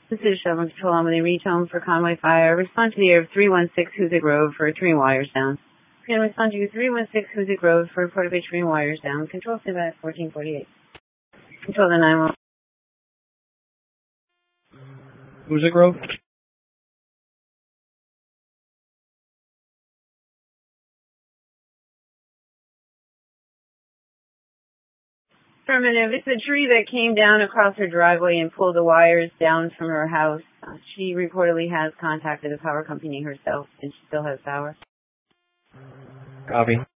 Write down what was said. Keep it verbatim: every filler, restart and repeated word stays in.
This is Shelburne Patrol. I'm with the reach home for Conway Fire. Respond to the air of three one six Hoosick Grove for three wires down. Again, respond to three one six Hoosick Grove for report of three wires down. Control stand by at fourteen forty-eight. Control the nine one. Hoosick Grove? Affirmative. It's a tree that came down across her driveway and pulled the wires down from her house. Uh, she reportedly has contacted the power company herself, and she still has power. Copy.